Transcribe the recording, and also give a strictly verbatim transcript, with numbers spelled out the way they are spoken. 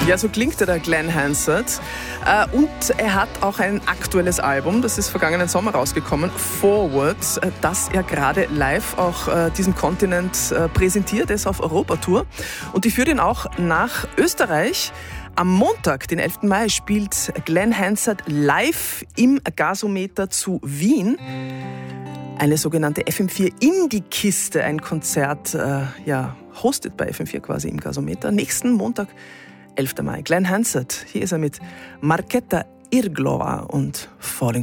Ja, so klingt er, der Glenn Hansard. Und er hat auch ein aktuelles Album, das ist vergangenen Sommer rausgekommen, Forward, das er gerade live auch diesem Kontinent präsentiert. Er ist auf Europatour und die führt ihn auch nach Österreich. Am Montag, den elften Mai, spielt Glenn Hansard live im Gasometer zu Wien. Eine sogenannte F M vier Indie-Kiste, ein Konzert, äh, ja, hostet bei F M vier quasi im Gasometer. Nächsten Montag, elften Mai. Glenn Hansard, hier ist er mit Marketa Irgloa und Falling